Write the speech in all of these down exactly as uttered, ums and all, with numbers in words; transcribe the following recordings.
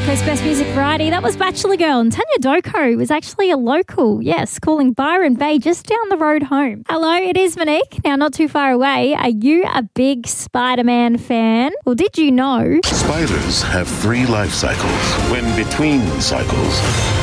Coast Best Music Variety. That was Bachelor Girl, and Tanya Doko was actually a local, yes, calling Byron Bay just down the road home. Hello, it is Monique. Now, not too far away, are you a big Spider-Man fan? Well, did you know? Spiders have three life cycles. When between cycles,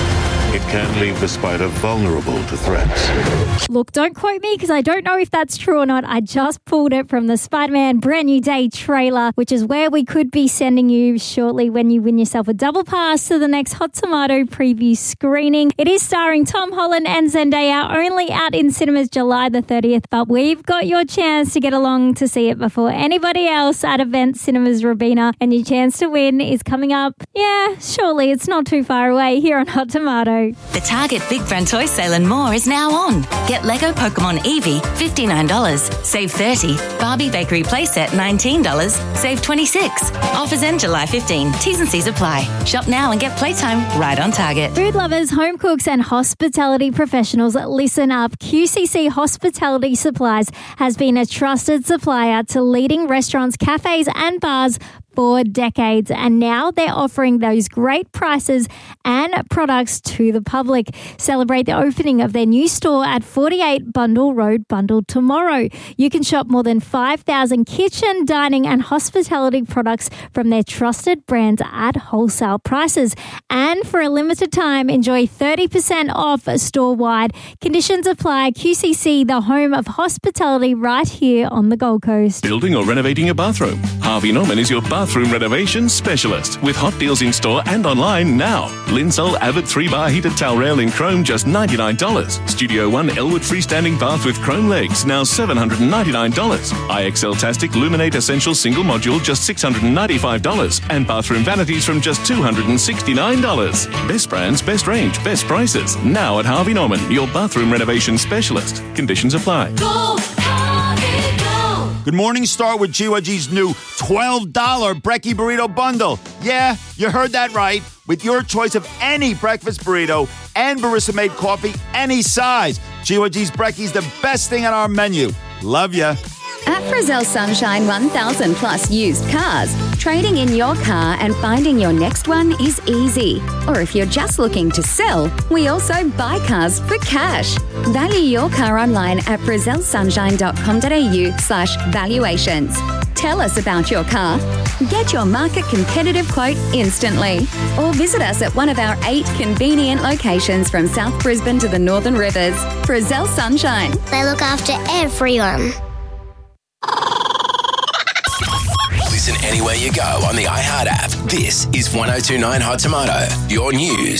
it can leave the spider vulnerable to threats. Look, don't quote me because I don't know if that's true or not. I just pulled it from the Spider-Man Brand New Day trailer, which is where we could be sending you shortly when you win yourself a double pass to the next Hot Tomato preview screening. It is starring Tom Holland and Zendaya, only out in cinemas July the thirtieth, but we've got your chance to get along to see it before anybody else at Event Cinemas Robina, and your chance to win is coming up, yeah, surely it's not too far away here on Hot Tomato. The Target Big Friend Toy Sale and more is now on. Get Lego Pokemon Eevee, fifty-nine dollars. Save thirty dollars. Barbie Bakery Playset, nineteen dollars. Save twenty-six dollars. Offers end July fifteenth. T's and C's apply. Shop now and get playtime right on Target. Food lovers, home cooks and hospitality professionals, listen up. Q C C Hospitality Supplies has been a trusted supplier to leading restaurants, cafes and bars for decades, and now they're offering those great prices and products to the public. Celebrate the opening of their new store at forty-eight Bundle Road, Bundle tomorrow. You can shop more than five thousand kitchen, dining and hospitality products from their trusted brands at wholesale prices. And for a limited time, enjoy thirty percent off store-wide. Conditions apply. Q C C, the home of hospitality right here on the Gold Coast. Building or renovating a bathroom? Harvey Norman is your bathroom Bathroom renovation specialist with hot deals in store and online now. Linsol Avid three bar heated towel rail in chrome just ninety-nine dollars. Studio One Elwood freestanding bath with chrome legs now seven hundred ninety-nine dollars. I X L Tastic Luminate Essential single module just six hundred ninety-five dollars. And bathroom vanities from just two hundred sixty-nine dollars. Best brands, best range, best prices. Now at Harvey Norman, your bathroom renovation specialist. Conditions apply. Go, Harvey, go. Good morning, start with G Y G's new twelve dollars Brekkie Burrito Bundle. Yeah, you heard that right. With your choice of any breakfast burrito and barista-made coffee, any size. G Y G's Brekkie's the best thing on our menu. Love ya. At Frizzell Sunshine one thousand plus used cars, trading in your car and finding your next one is easy. Or if you're just looking to sell, we also buy cars for cash. Value your car online at frizzellsunshine.com.au slash valuations. Tell us about your car. Get your market competitive quote instantly. Or visit us at one of our eight convenient locations from South Brisbane to the Northern Rivers. Frizzell Sunshine. They look after everyone. Listen anywhere you go on the iHeart app. This is one oh two point nine Hot Tomato. Your news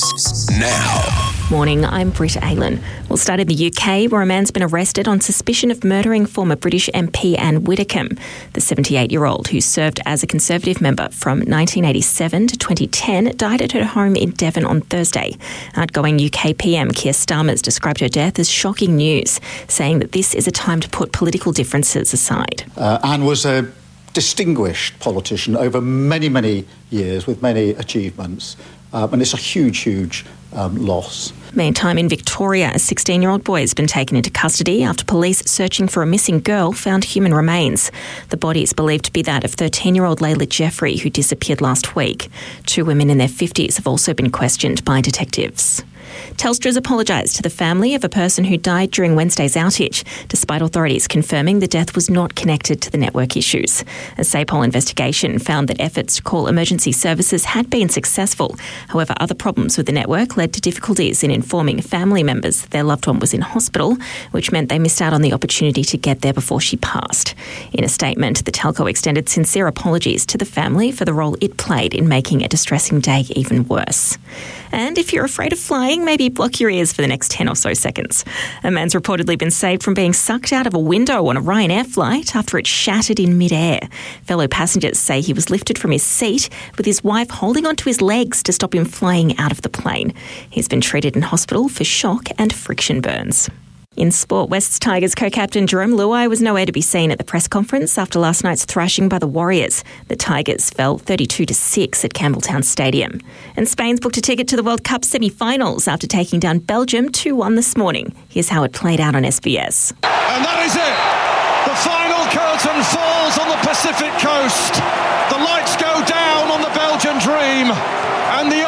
now. Morning, I'm Britta Aylan. We'll start in the U K, where a man's been arrested on suspicion of murdering former British M P Anne Widdecombe. The seventy-eight-year-old, who served as a Conservative member from nineteen eighty-seven to twenty ten, died at her home in Devon on Thursday. Outgoing U K P M Keir Starmer's described her death as shocking news, saying that this is a time to put political differences aside. Uh, Anne was a distinguished politician over many, many years with many achievements, um, and it's a huge, huge um, loss. Meantime, in Victoria, a sixteen-year-old boy has been taken into custody after police searching for a missing girl found human remains. The body is believed to be that of thirteen-year-old Layla Jeffrey, who disappeared last week. Two women in their fifties have also been questioned by detectives. Telstra's apologised to the family of a person who died during Wednesday's outage, despite authorities confirming the death was not connected to the network issues. A SAPOL investigation found that efforts to call emergency services had been successful. However, other problems with the network led to difficulties in informing family members that their loved one was in hospital, which meant they missed out on the opportunity to get there before she passed. In a statement, the telco extended sincere apologies to the family for the role it played in making a distressing day even worse. And if you're afraid of flying, maybe block your ears for the next ten or so seconds. A man's reportedly been saved from being sucked out of a window on a Ryanair flight after it shattered in midair. Fellow passengers say he was lifted from his seat with his wife holding onto his legs to stop him flying out of the plane. He's been treated in hospital for shock and friction burns. In sport, West's Tigers co-captain Jerome Luai was nowhere to be seen at the press conference after last night's thrashing by the Warriors. The Tigers fell thirty-two to six at Campbelltown Stadium. And Spain's booked a ticket to the World Cup semi-finals after taking down Belgium two one this morning. Here's how it played out on S B S. And that is it. The final curtain falls on the Pacific coast. The lights go down on the Belgian dream. And the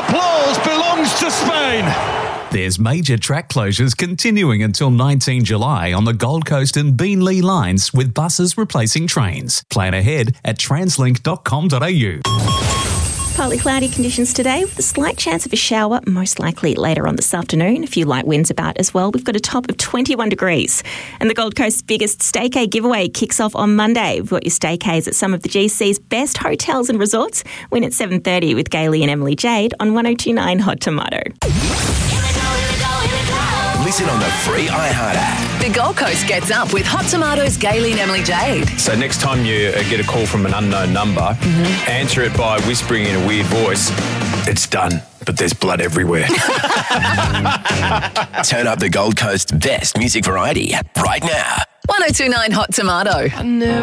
Spain. There's major track closures continuing until nineteenth of July on the Gold Coast and Beenleigh lines, with buses replacing trains. Plan ahead at translink dot com dot a u. Partly cloudy conditions today with a slight chance of a shower, most likely later on this afternoon. A few light winds about as well. We've got a top of twenty-one degrees. And the Gold Coast's biggest staycay giveaway kicks off on Monday. We've got your staycays at some of the G C's best hotels and resorts. Win at seven thirty with Gailey and Emily Jade on one oh two point nine Hot Tomato. Listen on the free iHeart app. The Gold Coast gets up with Hot Tomatoes, Gailey and Emily Jade. So next time you uh, get a call from an unknown number, mm-hmm. answer it by whispering in a weird voice, "It's done, but there's blood everywhere." Turn up the Gold Coast's best music variety right now. one oh two point nine Hot Tomato.